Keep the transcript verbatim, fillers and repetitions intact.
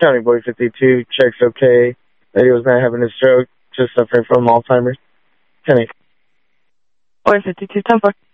County Boy fifty-two, checks okay. That he was not having a stroke, just suffering from Alzheimer's. ten eight. Boy fifty-two, ten four.